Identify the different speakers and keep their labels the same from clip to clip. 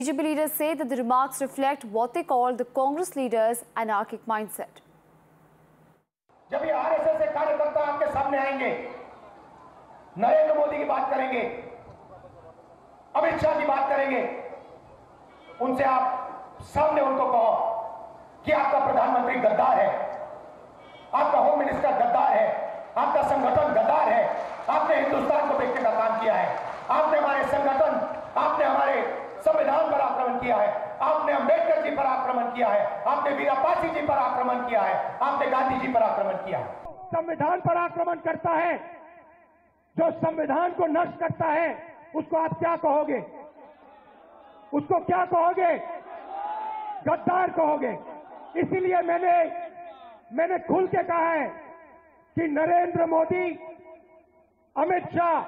Speaker 1: BJP leaders say that the remarks reflect what they call the Congress leaders' anarchic mindset.
Speaker 2: जब ये RSS के कार्यकर्ता आपके सामने आएंगे, नरेंद्र मोदी की बात करेंगे, अमित शाह की बात करेंगे, उनसे आप सामने उनको कहो कि आपका प्रधानमंत्री गद्दार है, आपका होम मिनिस्टर गद्दार है, आपका संगठन गद्दार है, आपने हिंदुस्तान को बेचने का काम किया है, आपने हमारे संगठन, आपने हमारे संविधान पर आक्रमण किया है, आपने अंबेडकर जी पर आक्रमण किया है, आपने वीरापासी जी पर आक्रमण किया है, आपने गांधी जी पर आक्रमण किया है। संविधान पर आक्रमण करता है, जो संविधान को नष्ट करता है, उसको आप क्या कहोगे? उसको क्या कहोगे? गद्दार कहोगे। इसीलिए मैंने खुल के कहा है कि नरेंद्र मोदी, अमित शाह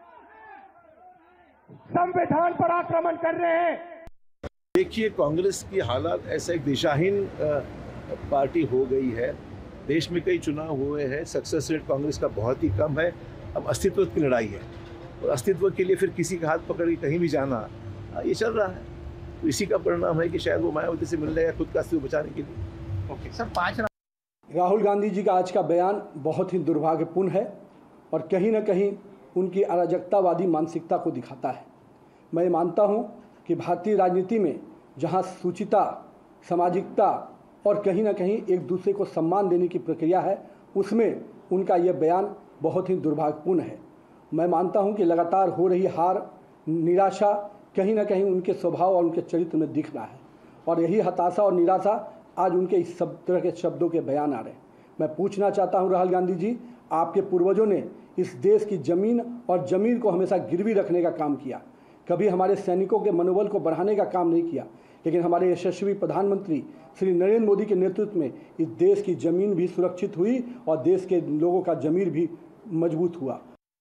Speaker 2: संविधान पर आक्रमण कर रहे हैं।
Speaker 3: देखिए, कांग्रेस की हालत ऐसा एक दिशाहीन पार्टी हो गई है। देश में कई चुनाव हुए हैं, सक्सेस रेट कांग्रेस का बहुत ही कम है। अब अस्तित्व की लड़ाई है और अस्तित्व के लिए फिर किसी का हाथ पकड़ के कहीं भी जाना, ये चल रहा है। तो इसी का परिणाम है कि शायद वो मायावती से मिल जाएगा खुद का अस्तित्व बचाने के लिए।
Speaker 4: ओके सर, 5
Speaker 5: राहुल गांधी जी का आज का बयान बहुत ही दुर्भाग्यपूर्ण है और कहीं ना कहीं उनकी अराजकतावादी मानसिकता को दिखाता है। मैं मानता हूं कि भारतीय राजनीति में जहां सूचिता, सामाजिकता और कहीं ना कहीं एक दूसरे को सम्मान देने की प्रक्रिया है, उसमें उनका यह बयान बहुत ही दुर्भाग्यपूर्ण है। मैं मानता हूं कि लगातार हो रही हार, निराशा कहीं ना कहीं उनके स्वभाव और उनके चरित्र में दिख रहा है और यही हताशा और निराशा आज उनके इस सब तरह के शब्दों के बयान आ रहे हैं। मैं पूछना चाहता हूं राहुल गांधी जी, आपके पूर्वजों ने इस देश की जमीन और जमीर को हमेशा गिरवी रखने का काम किया, कभी हमारे सैनिकों के मनोबल को बढ़ाने का काम नहीं किया, लेकिन हमारे यशस्वी प्रधानमंत्री श्री नरेंद्र मोदी के नेतृत्व में इस देश की जमीन भी सुरक्षित हुई और देश के लोगों का जमीर भी मजबूत हुआ।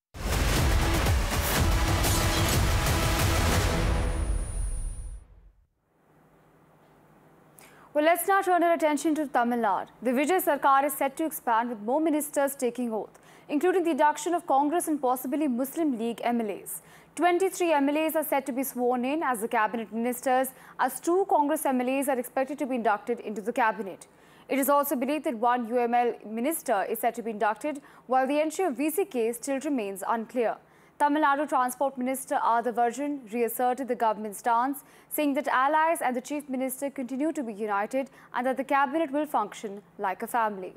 Speaker 1: Well, let's now turn our attention to Tamil Nadu. The Vijay Sarkar is set to expand with more ministers taking oath, including the induction of Congress and possibly Muslim League MLAs. 23 MLAs are set to be sworn in as the cabinet ministers, as 2 Congress MLAs are expected to be inducted into the cabinet. It is also believed that 1 UML minister is set to be inducted, while the entry of VCK still remains unclear. Tamil Nadu Transport Minister Adha Varjan reasserted the government's stance, saying that allies and the Chief Minister continue to be united and that the cabinet will function like a family.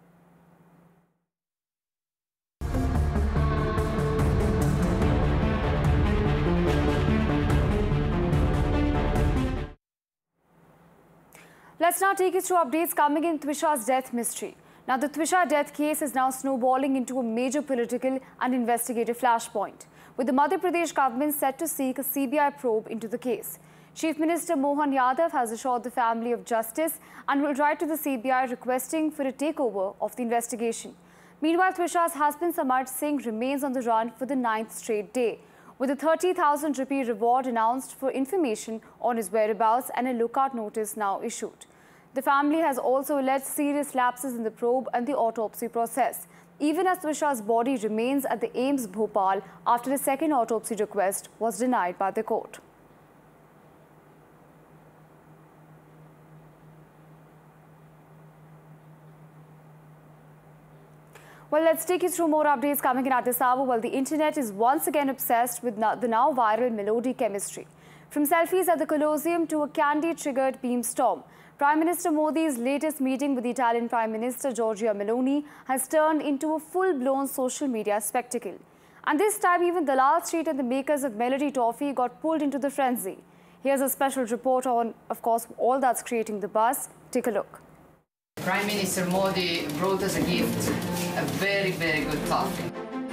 Speaker 1: Let's now take you through updates coming in Twisha's death mystery. Now, the Twisha death case is now snowballing into a major political and investigative flashpoint, with the Madhya Pradesh government set to seek a CBI probe into the case. Chief Minister Mohan Yadav has assured the family of justice and will write to the CBI requesting for a takeover of the investigation. Meanwhile, Twisha's husband Samart Singh remains on the run for the 9th straight day, with a 30,000 rupee reward announced for information on his whereabouts and a lookout notice now issued. The family has also alleged serious lapses in the probe and the autopsy process, even as Twisha's body remains at the AIIMS Bhopal after a second autopsy request was denied by the court. Well, let's take you through more updates coming in at this hour. Well, the internet is once again obsessed with the now viral melody chemistry. From selfies at the Colosseum to a candy-triggered beam storm, Prime Minister Modi's latest meeting with the Italian Prime Minister Giorgia Meloni has turned into a full-blown social media spectacle. And this time, even Dalal Street and the makers of Melody Toffee got pulled into the frenzy. Here's a special report on, of course, all that's creating the buzz. Take a look.
Speaker 6: Prime Minister Modi brought us a gift, a very, very good toffee.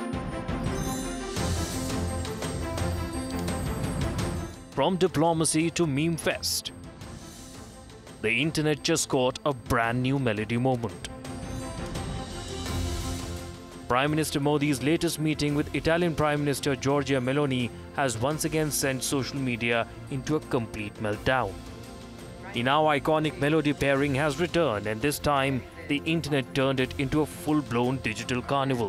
Speaker 7: From diplomacy to meme fest, the internet just got a brand new melody moment. Prime Minister Modi's latest meeting with Italian Prime Minister Giorgia Meloni has once again sent social media into a complete meltdown. The now iconic melody pairing has returned, and this time the internet turned it into a full-blown digital carnival.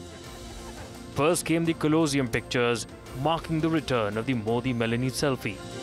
Speaker 7: First came the Colosseum pictures, marking the return of the Modi-Meloni selfie.